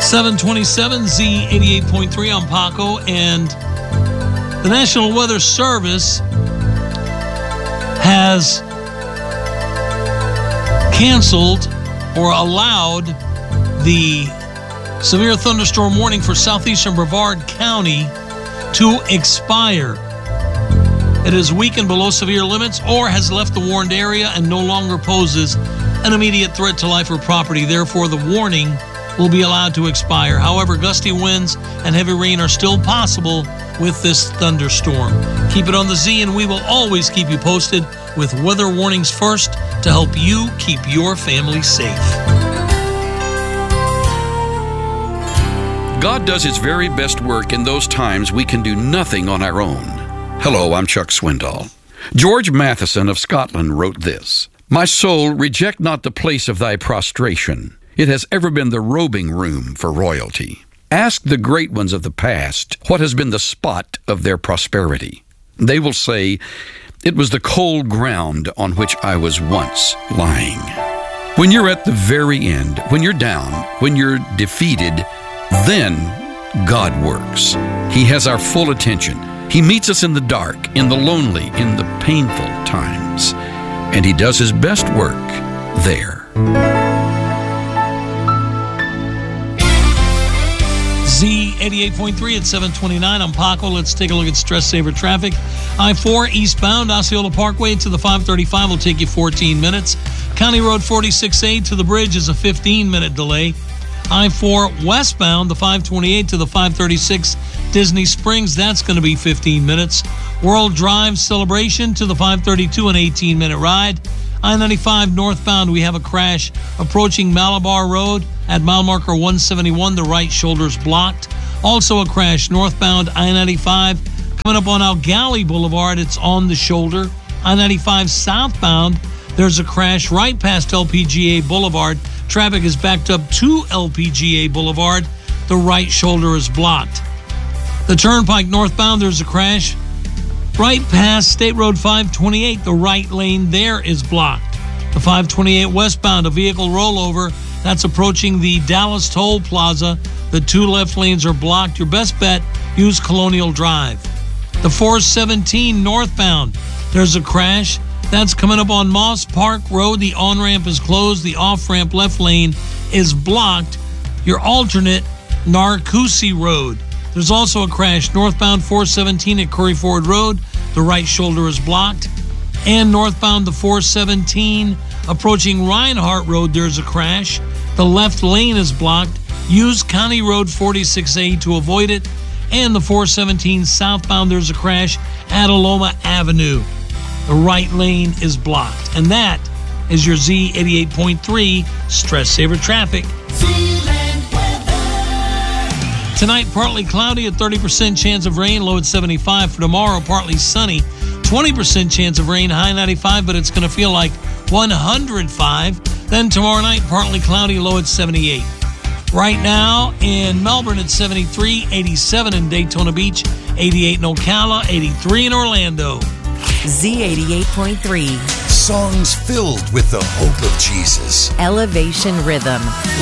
727 Z88.3, I'm Paco, and the National Weather Service has canceled or allowed the severe thunderstorm warning for southeastern Brevard County to expire. It is weakened below severe limits or has left the warned area and no longer poses an immediate threat to life or property. Therefore, the warning will be allowed to expire. However, gusty winds and heavy rain are still possible with this thunderstorm. Keep it on the Z, and we will always keep you posted with weather warnings first to help you keep your family safe. God does his very best work in those times we can do nothing on our own. Hello, I'm Chuck Swindoll. George Matheson of Scotland wrote this: "My soul, reject not the place of thy prostration. It has ever been the robing room for royalty. Ask the great ones of the past what has been the spot of their prosperity. They will say, it was the cold ground on which I was once lying." When you're at the very end, when you're down, when you're defeated, then God works. He has our full attention. He meets us in the dark, in the lonely, in the painful times. And he does his best work there. Z88.3 at 729. I'm Paco. Let's take a look at Stress Saver traffic. I-4 eastbound Osceola Parkway to the 535 will take you 14 minutes. County Road 46A to the bridge is a 15-minute delay. I-4 westbound, the 528 to the 536 Disney Springs, that's going to be 15 minutes. World Drive Celebration to the 532, an 18-minute ride. I-95 northbound, we have a crash approaching Malabar Road at mile marker 171. The right shoulder's blocked. Also a crash northbound I-95 coming up on Algali Boulevard. It's on the shoulder. I-95 southbound, there's a crash right past LPGA Boulevard. Traffic is backed up to LPGA Boulevard. The right shoulder is blocked. The Turnpike northbound, there's a crash right past State Road 528. The right lane there is blocked. The 528 westbound, a vehicle rollover that's approaching the Dallas Toll Plaza. The two left lanes are blocked. Your best bet, use Colonial Drive. The 417 northbound, there's a crash that's coming up on Moss Park Road. The on-ramp is closed. The off-ramp left lane is blocked. Your alternate, Narcoossee Road. There's also a crash northbound 417 at Curry Ford Road. The right shoulder is blocked. And northbound the 417 approaching Reinhardt Road, there's a crash. The left lane is blocked. Use County Road 46A to avoid it. And the 417 southbound, there's a crash at Aloma Avenue. The right lane is blocked. And that is your Z88.3 Stress Saver Traffic. Tonight, partly cloudy, a 30% chance of rain, low at 75. For tomorrow, partly sunny, 20% chance of rain, high 95, but it's going to feel like 105. Then tomorrow night, partly cloudy, low at 78. Right now in Melbourne at 73, 87 in Daytona Beach, 88 in Ocala, 83 in Orlando. Z88.3. Songs filled with the hope of Jesus. Elevation Rhythm.